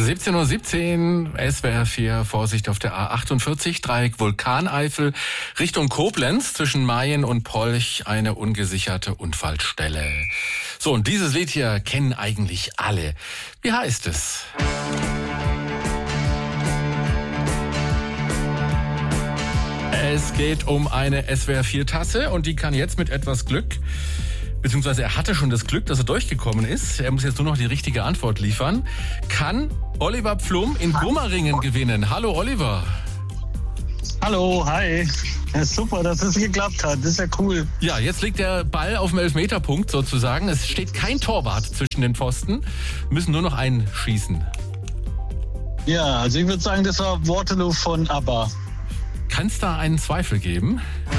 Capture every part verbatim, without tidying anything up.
siebzehn Uhr siebzehn, S W R vier, Vorsicht auf der A achtundvierzig, Dreieck Vulkaneifel, Richtung Koblenz, zwischen Mayen und Polch, eine ungesicherte Unfallstelle. So, und dieses Lied hier kennen eigentlich alle. Wie heißt es? Es geht um eine S W R vier Tasse und die kann jetzt mit etwas Glück, beziehungsweise er hatte schon das Glück, dass er durchgekommen ist. Er muss jetzt nur noch die richtige Antwort liefern. Kann Oliver Pflum in Gumaringen gewinnen? Hallo Oliver. Hallo, hi. Ja, super, dass es geklappt hat. Das ist ja cool. Ja, jetzt liegt der Ball auf dem Elfmeterpunkt sozusagen. Es steht kein Torwart zwischen den Pfosten. Wir müssen nur noch einen schießen. Ja, also ich würde sagen, das war Waterloo von ABBA. Kann es da einen Zweifel geben?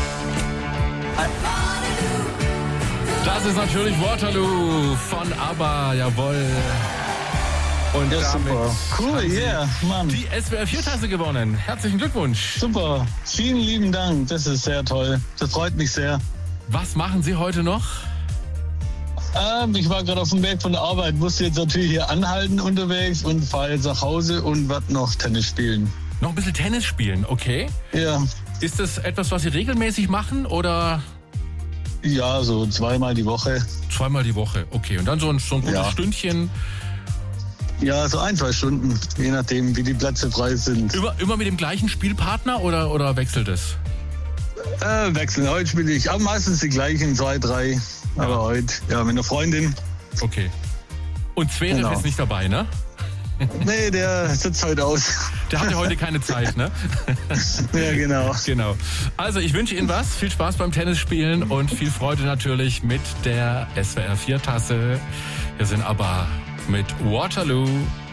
Das ist natürlich Waterloo von ABBA, jawohl. Und ja, damit super. Cool, yeah, Mann. Die S W R vier Tasse gewonnen. Herzlichen Glückwunsch. Super, vielen lieben Dank. Das ist sehr toll. Das freut mich sehr. Was machen Sie heute noch? Ähm, ich war gerade auf dem Weg von der Arbeit, musste jetzt natürlich hier anhalten unterwegs und fahre jetzt nach Hause und werde noch Tennis spielen. Noch ein bisschen Tennis spielen, okay. Ja. Ist das etwas, was Sie regelmäßig machen oder? Ja, so zweimal die Woche. Zweimal die Woche, okay. Und dann so ein, so ein gutes Ja. Stündchen. Ja, so ein, zwei Stunden, je nachdem, wie die Plätze frei sind. Immer, immer mit dem gleichen Spielpartner oder, oder wechselt es? Äh, wechseln. Heute spiele ich aber meistens die gleichen, zwei, drei. Aber heute, ja, mit einer Freundin. Okay. Und Zverev Genau. ist nicht dabei, ne? Nee, der sitzt heute aus. Der hat ja heute keine Zeit, ne? Ja, genau. Genau. Also ich wünsche Ihnen was. Viel Spaß beim Tennisspielen und viel Freude natürlich mit der S W R vier Tasse. Wir sind aber mit Waterloo.